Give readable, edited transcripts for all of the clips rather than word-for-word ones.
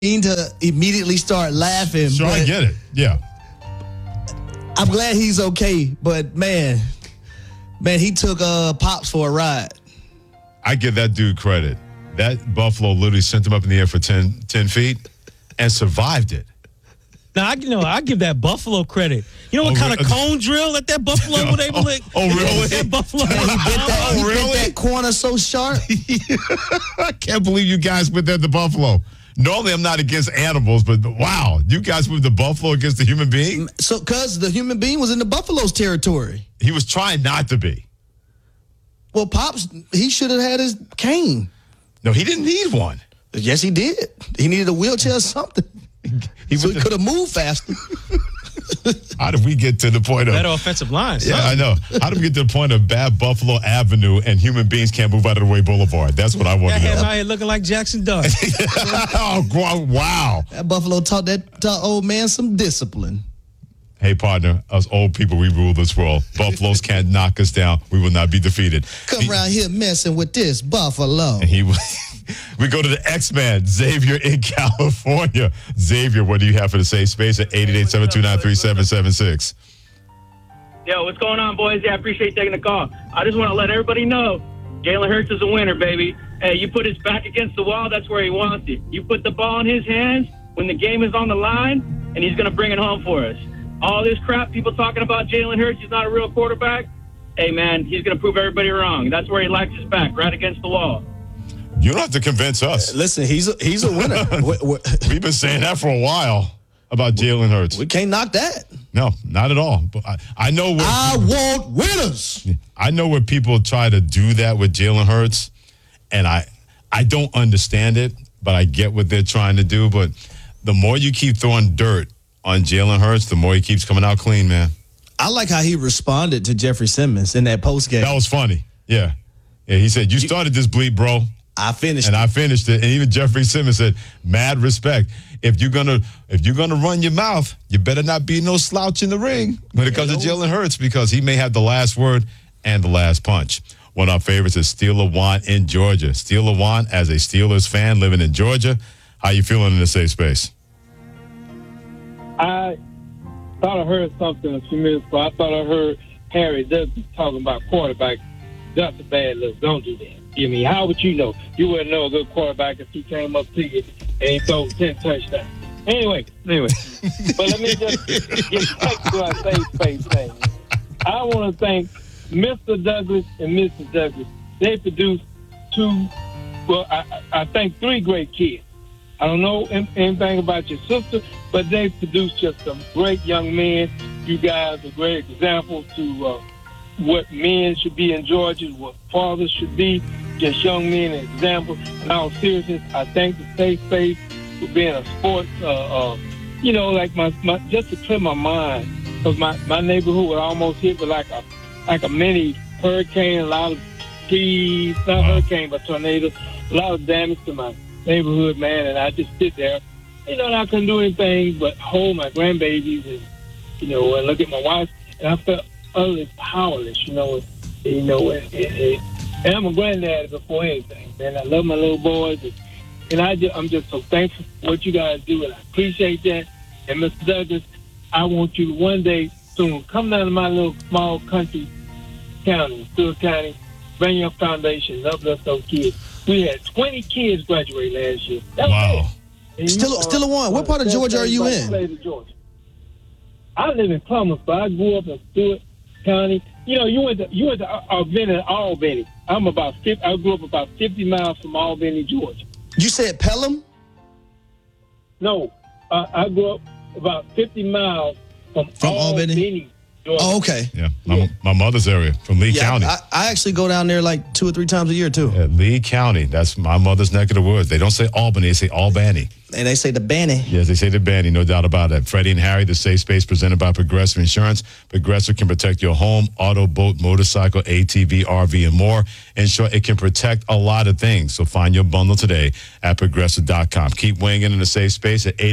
to immediately start laughing. Sure, I get it. Yeah. I'm glad he's okay, but man, he took Pops for a ride. I give that dude credit. That Buffalo literally sent him up in the air for 10 feet and survived it. Now, I give that Buffalo credit. You know what kind of cone drill that Buffalo was able to... really? That Buffalo... He bit that corner so sharp. I can't believe you guys put that to Buffalo. Normally, I'm not against animals, but wow, you guys moved the buffalo against the human being? So, because the human being was in the buffalo's territory. He was trying not to be. Well, Pops, he should have had his cane. No, he didn't need one. Yes, he did. He needed a wheelchair or something. He could have moved faster. How did we get to the point of... Better offensive line. Yeah, I know. How did we get to the point of bad Buffalo Avenue and human beings can't move out of the way boulevard? That's what I want to know. That had my head looking like Jackson Dart. Oh, wow. That Buffalo taught that old man some discipline. Hey, partner, us old people, we rule this world. Buffaloes can't knock us down. We will not be defeated. Come around here messing with this Buffalo. And we go to the X-Man, Xavier in California. Xavier, what do you have for the safe space at 888-729-3776? Yo, what's going on, boys? Yeah, I appreciate you taking the call. I just want to let everybody know Jalen Hurts is a winner, baby. Hey, you put his back against the wall, that's where he wants it. You put the ball in his hands when the game is on the line, and he's going to bring it home for us. All this crap, people talking about Jalen Hurts, he's not a real quarterback. Hey, man, he's going to prove everybody wrong. That's where he likes his back, right against the wall. You don't have to convince us. Listen, he's a winner. We've been saying that for a while about Jalen Hurts. We can't knock that. No, not at all. But I know where, I want winners. I know where people try to do that with Jalen Hurts, and I don't understand it, but I get what they're trying to do. But the more you keep throwing dirt on Jalen Hurts, the more he keeps coming out clean, man. I like how he responded to Jeffrey Simmons in that post game. That was funny. Yeah. He said, you started this bleep, bro. I finished it. And I finished it. And even Jeffrey Simmons said, mad respect. If you're gonna run your mouth, you better not be no slouch in the ring when it comes to Jalen Hurts, because he may have the last word and the last punch. One of our favorites is Steeler Juan in Georgia. Steeler Juan, as a Steelers fan living in Georgia, how you feeling in the safe space? I thought I heard something a few minutes ago. I thought I heard Harry Douglas talking about quarterbacks. That's a bad look. Don't do that. I mean, how would you know? You wouldn't know a good quarterback if he came up to you and he threw 10 touchdowns. Anyway. But let me just get back to our safe space thing. I want to thank Mr. Douglas and Mrs. Douglas. They produced I think 3 great kids. I don't know anything about your sister, but they produced just some great young men. You guys are great examples to what men should be in Georgia, what fathers should be, just young men and examples. In all seriousness, I thank the Safe Space for being a sports, like my just to clear my mind, because my neighborhood was almost hit with like a mini hurricane, a lot of trees, not hurricane, but tornadoes, a lot of damage to my neighborhood, man, and I just sit there, and I couldn't do anything but hold my grandbabies and, and look at my wife, and I felt utterly powerless, and I'm a granddad before anything, man. I love my little boys, and I'm just so thankful for what you guys do, and I appreciate that. And Mr. Douglas, I want you to one day soon come down to my little small country county, Stewart County, bring your foundation, and uplift those kids. We had 20 kids graduate last year. Wow. Still a one. What part of Georgia are you in? I live in Columbus, but I grew up in Stewart County. You went to Albany. I grew up about 50 miles from Albany, Georgia. You said Pelham? No, I grew up about 50 miles from Albany, Georgia. Oh, okay. Yeah, my mother's area, from Lee County. I actually go down there like 2 or 3 times a year, too. Yeah, Lee County, that's my mother's neck of the woods. They don't say Albany, they say Albany. And they say the Banny. Yes, they say the Banny, no doubt about it. Freddie and Harry, the Safe Space, presented by Progressive Insurance. Progressive can protect your home, auto, boat, motorcycle, ATV, RV, and more. In short, it can protect a lot of things. So find your bundle today at Progressive.com. Keep weighing in the Safe Space at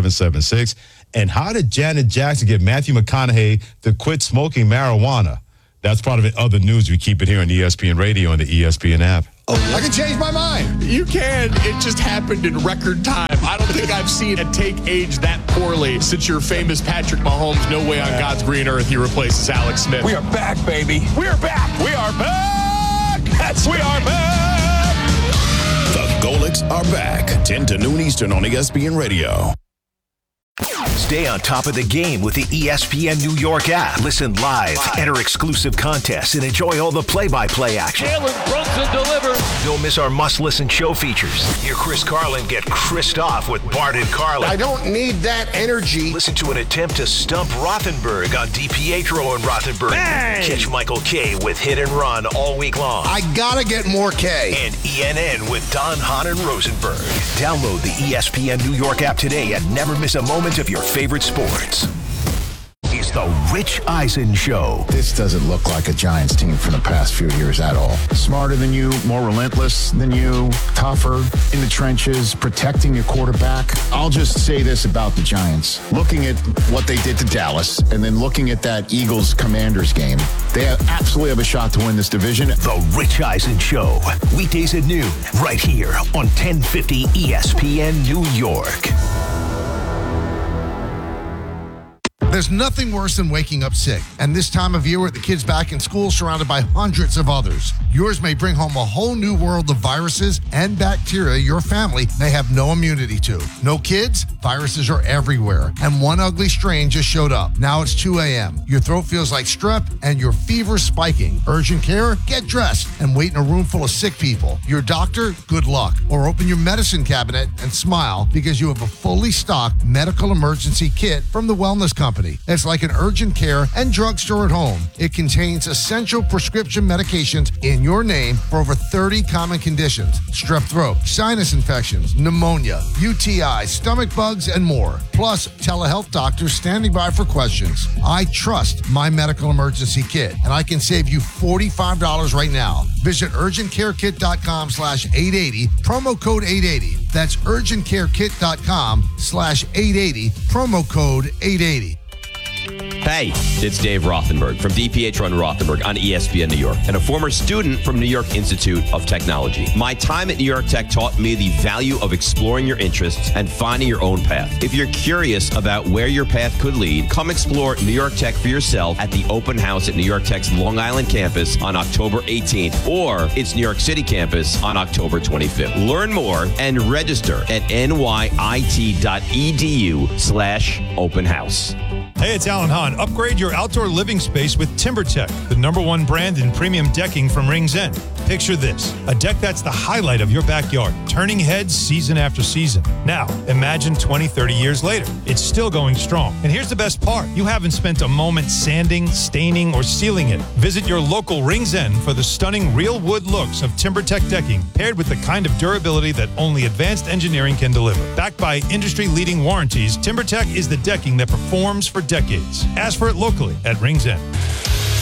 888-729-3776. And how did Janet Jackson get Matthew McConaughey to quit smoking marijuana? That's part of it. Other news, we keep it here on ESPN Radio and the ESPN app. I can change my mind. You can. It just happened in record time. I don't think I've seen a take age that poorly since your famous Patrick Mahomes. No way on God's green earth he replaces Alex Smith. We are back, baby. We are back. We are back. We are back. The Golics are back. 10 to noon Eastern on ESPN Radio. Stay on top of the game with the ESPN New York app. Listen live, enter exclusive contests, and enjoy all the play-by-play action. Jalen Brunson delivers. Don't miss our must-listen show features. Hear Chris Carlin get Chris'd off with Bart and Carlin. I don't need that energy. Listen to an attempt to stump Rothenberg on DiPietro and Rothenberg. Bang! Catch Michael K with Hit and Run all week long. I gotta get more K. And ENN with Don, Hahn, and Rosenberg. Download the ESPN New York app today and never miss a moment of your favorite sports. It's the Rich Eisen Show. This doesn't look like a Giants team from the past few years at all. Smarter than you, more relentless than you, tougher in the trenches, protecting your quarterback. I'll just say this about the Giants. Looking at what they did to Dallas and then looking at that Eagles-Commanders game, they absolutely have a shot to win this division. The Rich Eisen Show. Weekdays at noon, right here on 1050 ESPN New York. There's nothing worse than waking up sick. And this time of year with the kids back in school surrounded by hundreds of others, yours may bring home a whole new world of viruses and bacteria your family may have no immunity to. No kids? Viruses are everywhere. And one ugly strain just showed up. Now it's 2 a.m. Your throat feels like strep and your fever's spiking. Urgent care? Get dressed and wait in a room full of sick people. Your doctor? Good luck. Or open your medicine cabinet and smile because you have a fully stocked medical emergency kit from the Wellness Company. It's like an urgent care and drugstore at home. It contains essential prescription medications in your name for over 30 common conditions: strep throat, sinus infections, pneumonia, UTI, stomach bugs, and more. Plus, telehealth doctors standing by for questions. I trust my medical emergency kit, and I can save you $45 right now. Visit urgentcarekit.com/880, promo code 880. That's urgentcarekit.com/880, promo code 880. Hey, it's Dave Rothenberg from DiPietro and Rothenberg on ESPN New York and a former student from New York Institute of Technology. My time at New York Tech taught me the value of exploring your interests and finding your own path. If you're curious about where your path could lead, come explore New York Tech for yourself at the open house at New York Tech's Long Island campus on October 18th or its New York City campus on October 25th. Learn more and register at nyit.edu/open house. Hey, it's Alan Hahn. Upgrade your outdoor living space with TimberTech, the #1 brand in premium decking from Rings End. Picture this, a deck that's the highlight of your backyard, turning heads season after season. Now, imagine 20, 30 years later. It's still going strong. And here's the best part. You haven't spent a moment sanding, staining, or sealing it. Visit your local Rings End for the stunning real wood looks of TimberTech decking, paired with the kind of durability that only advanced engineering can deliver. Backed by industry-leading warranties, TimberTech is the decking that performs for decades. Ask for it locally at Rings End.